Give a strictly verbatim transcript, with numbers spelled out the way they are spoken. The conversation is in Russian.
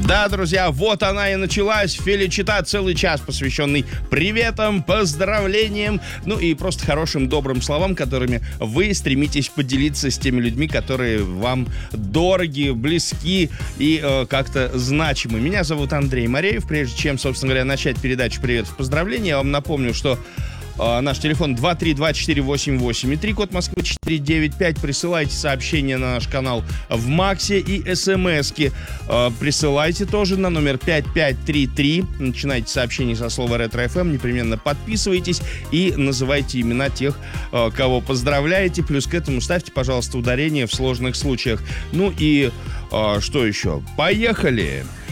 Да, друзья, вот она и началась. Феличита, целый час, посвященный приветам, поздравлениям, ну и просто хорошим, добрым словам, которыми вы стремитесь поделиться с теми людьми, которые вам дороги, близки и э, как-то значимы. Меня зовут Андрей Мореев. Прежде чем, собственно говоря, начать передачу «Приветов, поздравления», я вам напомню, что Uh, наш телефон два три два четыре восемь восемь и три, код Москвы четыре девять пять. Присылайте сообщения на наш канал в Максе и смски. Uh, присылайте тоже на номер пять пять три три. Начинайте сообщение со слова «Ретро-эф эм». Непременно подписывайтесь и называйте имена тех, uh, кого поздравляете. Плюс к этому ставьте, пожалуйста, ударение в сложных случаях. Ну и uh, что еще? Поехали!